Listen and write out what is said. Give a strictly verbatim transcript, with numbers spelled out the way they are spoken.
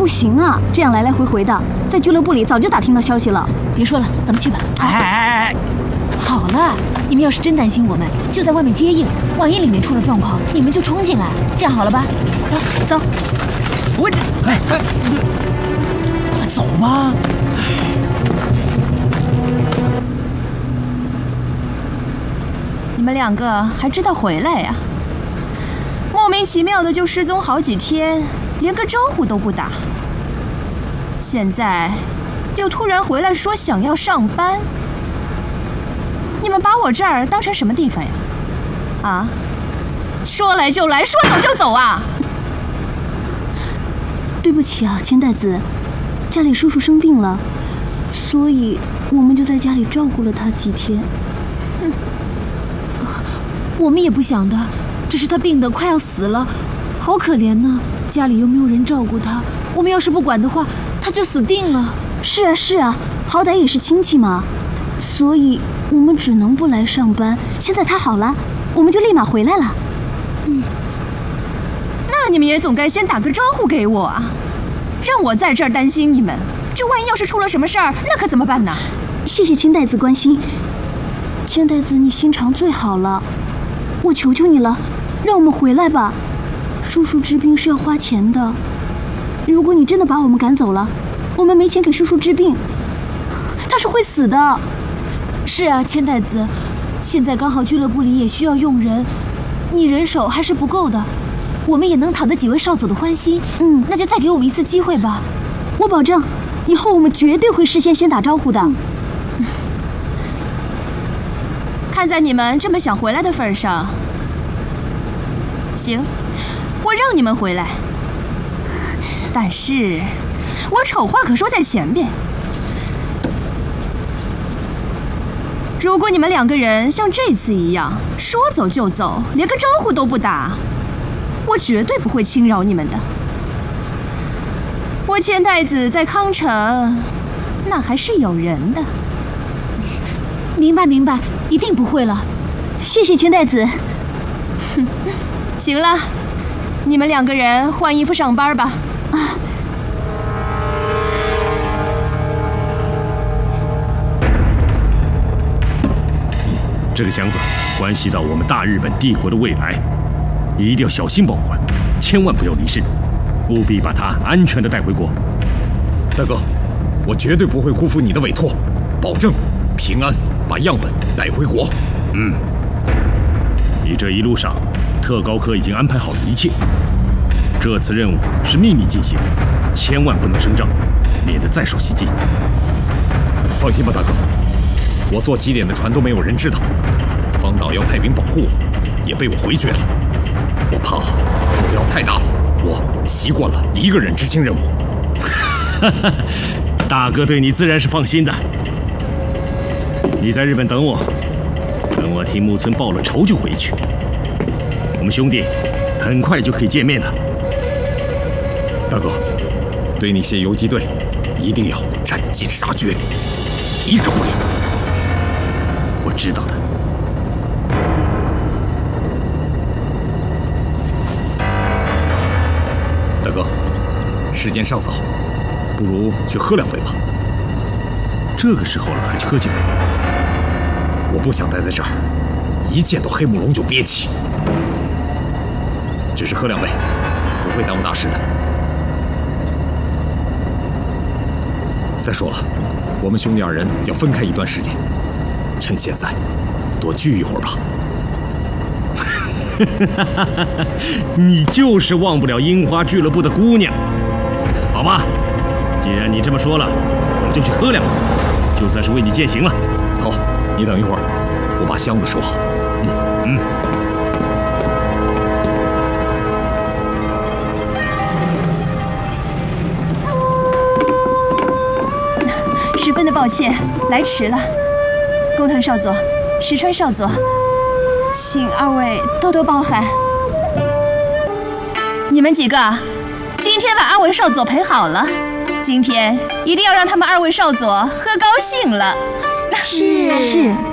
不行啊，这样来来回回的，在俱乐部里早就打听到消息了。 别说了，咱们去吧。 哎哎哎！ 好了，你们要是真担心我们，就在外面接应。万一里面出了状况，你们就冲进来，这样好了吧？走，走。 我，哎哎，走吧。 你们两个还知道回来呀？莫名其妙的就失踪好几天，连个招呼都不打。现在又突然回来说想要上班，你们把我这儿当成什么地方呀？啊？说来就来，说走就走啊！ 对不起啊，千代子，家里叔叔生病了，所以我们就在家里照顾了他几天。 嗯，我们也不想的，只是他病得快要死了，好可怜呢。家里又没有人照顾他，我们要是不管的话，他就死定了。 是啊是啊，好歹也是亲戚嘛，所以我们只能不来上班。现在他好了，我们就立马回来了。 嗯，那你们也总该先打个招呼给我啊，让我在这儿担心你们。这万一要是出了什么事儿，那可怎么办呢？ 谢谢千代子关心，千代子你心肠最好了，我求求你了，让我们回来吧。叔叔治病是要花钱的，如果你真的把我们赶走了，我们没钱给叔叔治病，他是会死的。 是啊，千代子，现在刚好俱乐部里也需要用人，你人手还是不够的，我们也能讨得几位少佐的欢心。嗯，那就再给我们一次机会吧。 我保证，以后我们绝对会事先先打招呼的。 嗯，看在你们这么想回来的份上，行，我让你们回来。但是，我丑话可说在前边。如果你们两个人像这次一样说走就走，连个招呼都不打，我绝对不会轻饶你们的。我千代子在康城，那还是有人的。 明白明白，一定不会了。 谢谢千代子。 哼，行了，你们两个人换衣服上班吧。啊。 这个箱子关系到我们大日本帝国的未来，你一定要小心保管，千万不要离身，务必把它安全的带回国。 大哥，我绝对不会辜负你的委托，保证平安把样本带回国。 嗯，你这一路上，特高科已经安排好了一切。这次任务是秘密进行，千万不能声张，免得再受袭击。 放心吧，大哥，我坐几点的船都没有人知道。方岛要派兵保护我，也被我回绝了。我怕口要太大了，我习惯了一个人执行任务。 大哥对你自然是放心的。你在日本等我，等我替木村报了仇就回去。我们兄弟很快就可以见面的。 大哥，对你些游击队一定要斩尽杀绝，一个不留。 我知道的。 大哥，时间尚早，不如去喝两杯吧。 这个时候了还去喝酒？ 我不想待在这儿，一见到黑木龙就憋气。只是喝两杯，不会耽误大事的。再说了，我们兄弟二人要分开一段时间，趁现在多聚一会儿吧。 你就是忘不了樱花俱乐部的姑娘，好吧？既然你这么说了，我们就去喝两杯，就算是为你践行了。 好，你等一会儿，我把箱子收好。嗯嗯。 十分的抱歉，来迟了。工藤少佐，石川少佐，请二位多多包涵。你们几个，今天把二位少佐陪好了，今天一定要让他们二位少佐喝高兴了。 是是。